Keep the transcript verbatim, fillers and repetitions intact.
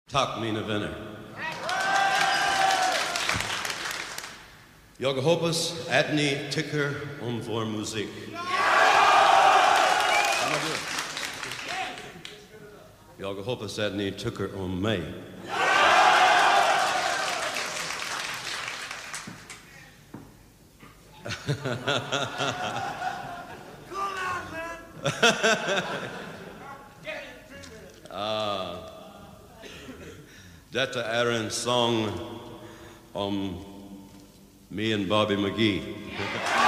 Tak mine venner. Jeg hoppas at ni tycker om vår musik. Jag hoppas att ni tycker om mig. ah, detta är en sång om me and Bobby McGee.